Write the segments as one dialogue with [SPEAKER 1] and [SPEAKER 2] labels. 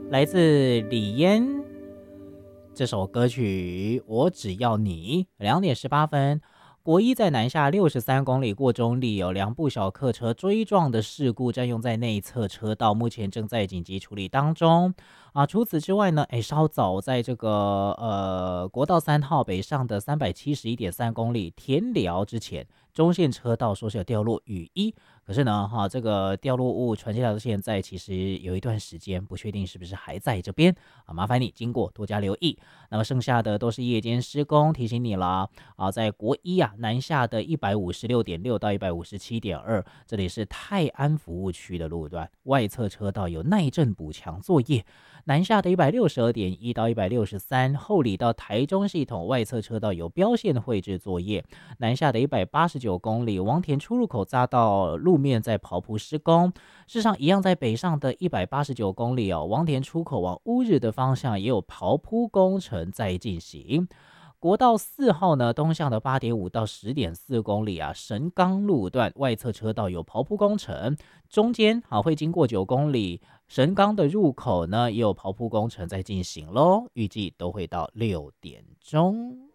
[SPEAKER 1] 来自李嫣这首歌曲《我只要你》2点18分。国一在南下63公里过中立，有2部小客车追撞的事故，占用在内侧车道，目前正在紧急处理当中。除此之外呢，稍早在这个国道3号北上的371.3公里田寮之前，中线车道说是有掉落雨衣，可是呢，这个掉落物传接到现在，其实有一段时间不确定是不是还在这边麻烦你经过多加留意。那么剩下的都是夜间施工，提醒你了在国一南下的156.6到157.2，这里是泰安服务区的路段，外侧车道有耐震补强作业。南下的162.1到163，后里到台中系统外侧车道有标线绘制作业。南下的189公里，王田出入口匝道路面在刨铺施工。事实上，一样在北上的189公里王田出口往乌日的方向也有刨铺工程在进行。国道4号呢，东向的8.5到10.4公里神冈路段外侧车道有刨铺工程，中间会经过9公里，神冈的入口呢也有刨铺工程在进行咯，预计都会到6点钟。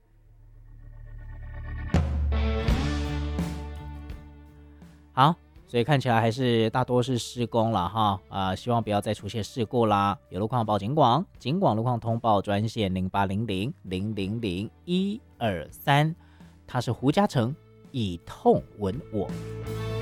[SPEAKER 1] 好，所以看起来还是大多是施工了哈希望不要再出现事故啦。有路况报警广路况通报专线0800000123，他是胡嘉诚，以痛吻我。